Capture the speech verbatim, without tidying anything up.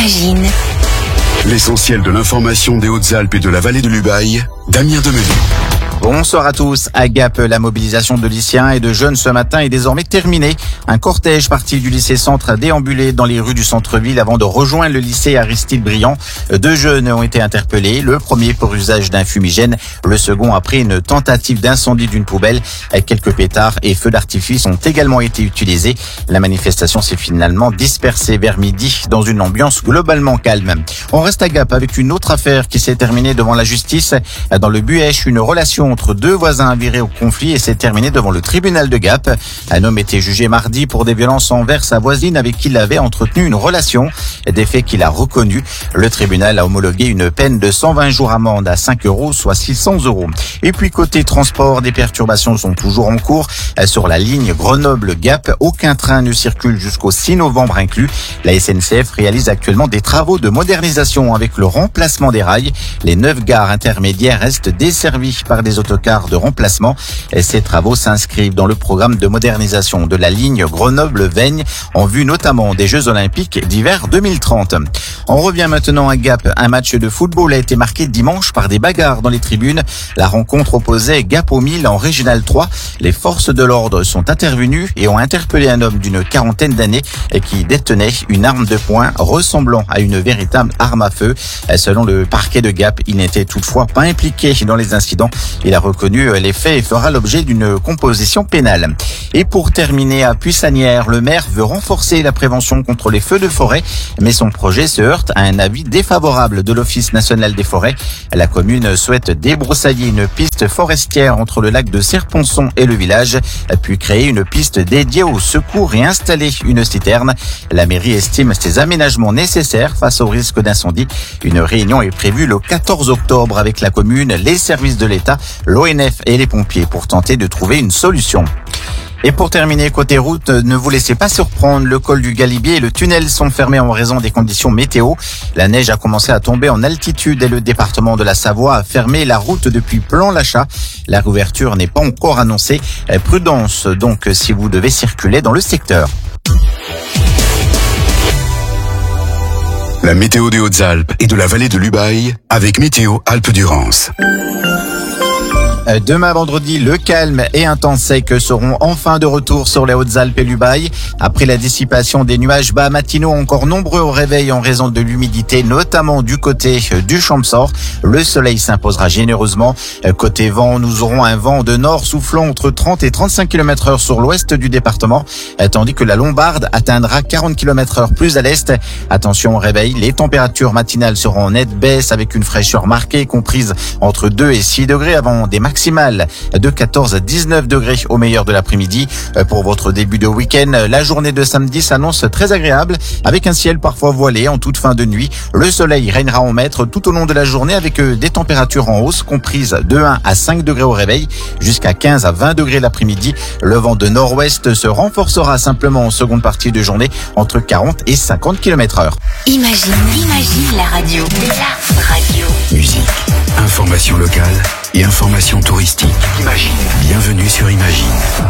Imagine. L'essentiel de l'information des Hautes-Alpes et de la vallée de l'Ubaye, Damien Demenot. Bonsoir à tous. À Gap, la mobilisation de lycéens et de jeunes ce matin est désormais terminée. Un cortège parti du lycée Centre a déambulé dans les rues du centre-ville avant de rejoindre le lycée Aristide Briand. Deux jeunes ont été interpellés. Le premier pour usage d'un fumigène. Le second après une tentative d'incendie d'une poubelle. Quelques pétards et feux d'artifice ont également été utilisés. La manifestation s'est finalement dispersée vers midi dans une ambiance globalement calme. On reste à Gap avec une autre affaire qui s'est terminée devant la justice. Dans le Buèche, une relation entre deux voisins virés au conflit et s'est terminé devant le tribunal de Gap. Un homme était jugé mardi pour des violences envers sa voisine avec qui il avait entretenu une relation. Des faits qu'il a reconnus. Le tribunal a homologué une peine de cent vingt jours amende à cinq euros, soit six cents euros. Et puis côté transport, des perturbations sont toujours en cours. Sur la ligne Grenoble-Gap, aucun train ne circule jusqu'au six novembre inclus. La S N C F réalise actuellement des travaux de modernisation avec le remplacement des rails. Les neuf gares intermédiaires restent desservies par des autocars de remplacement. Et ces travaux s'inscrivent dans le programme de modernisation de la ligne Grenoble-Veynes en vue notamment des Jeux Olympiques d'hiver deux mille trente. On revient maintenant à Gap. Un match de football a été marqué dimanche par des bagarres dans les tribunes. La rencontre opposait Gap au Mille en Régional trois. Les forces de l'ordre sont intervenues et ont interpellé un homme d'une quarantaine d'années qui détenait une arme de poing ressemblant à une véritable arme à feu. Selon le parquet de Gap, il n'était toutefois pas impliqué dans les incidents. Il a reconnu les faits et fera l'objet d'une composition pénale. Et pour terminer, à Pussanières, le maire veut renforcer la prévention contre les feux de forêt, mais son projet se heurte à un avis défavorable de l'Office national des forêts. La commune souhaite débroussailler une piste forestière entre le lac de Serponçon et le village, puis créer une piste dédiée au secours et installer une citerne. La mairie estime ces aménagements nécessaires face au risque d'incendie. Une réunion est prévue le quatorze octobre avec la commune, les services de l'État, l'O N F et les pompiers pour tenter de trouver une solution. Et pour terminer, côté route, ne vous laissez pas surprendre, le col du Galibier et le tunnel sont fermés en raison des conditions météo. La neige a commencé à tomber en altitude et le département de la Savoie a fermé la route depuis Plan-l'Achat. La réouverture n'est pas encore annoncée. Prudence donc si vous devez circuler dans le secteur. La météo des Hautes-Alpes et de la vallée de l'Ubaye avec Météo Alpes-Durance. Demain vendredi, le calme et un temps sec seront enfin de retour sur les Hautes-Alpes et l'Ubaye. Après la dissipation des nuages bas matinaux encore nombreux au réveil en raison de l'humidité, notamment du côté du Champsaur, le soleil s'imposera généreusement. Côté vent, nous aurons un vent de nord soufflant entre trente et trente-cinq kilomètres heure sur l'ouest du département, tandis que la Lombarde atteindra quarante kilomètres heure plus à l'est. Attention au réveil, les températures matinales seront en nette baisse avec une fraîcheur marquée comprise entre deux et six degrés avant des maximales de quatorze à dix-neuf degrés au meilleur de l'après-midi. Pour votre début de week-end, la journée de samedi s'annonce très agréable avec un ciel parfois voilé en toute fin de nuit. Le soleil régnera en maître tout au long de la journée avec des températures en hausse comprises de un à cinq degrés au réveil jusqu'à quinze à vingt degrés l'après-midi. Le vent de nord-ouest se renforcera simplement en seconde partie de journée entre quarante et cinquante kilomètres heure. Imagine, imagine la radio. La radio. Musique, information locale et information touristique. Imagine. Bienvenue sur Imagine.